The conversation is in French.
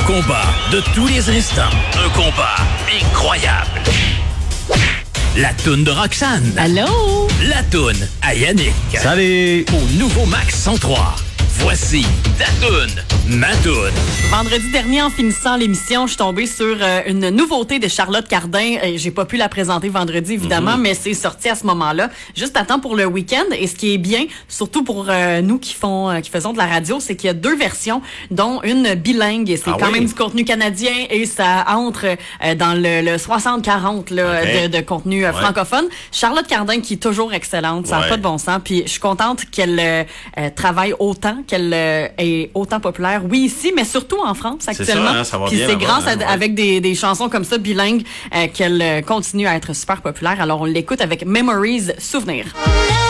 combat de tous les instants. Un combat incroyable. La toune de Roxane. Allô? La toune à Yannick. Salut! Au nouveau Max 103. Voici ta toune, ma toune. Vendredi dernier, en finissant l'émission, je suis tombée sur une nouveauté de Charlotte Cardin. J'ai pas pu la présenter vendredi, évidemment, mais c'est sorti à ce moment-là, juste à temps pour le week-end. Et ce qui est bien, surtout pour nous qui faisons de la radio, c'est qu'il y a deux versions, dont une bilingue. Et c'est quand même du contenu canadien et ça entre dans le 60-40 là, de contenu francophone. Charlotte Cardin, qui est toujours excellente, ça n'a pas de bon sens. Puis je suis contente qu'elle travaille autant, qu'elle est autant populaire, oui, ici, mais surtout en France actuellement. C'est ça, hein, ça va puis bien c'est là-bas, grâce hein, avec des chansons comme ça, bilingues, qu'elle continue à être super populaire. Alors on l'écoute avec Memories, Souvenirs.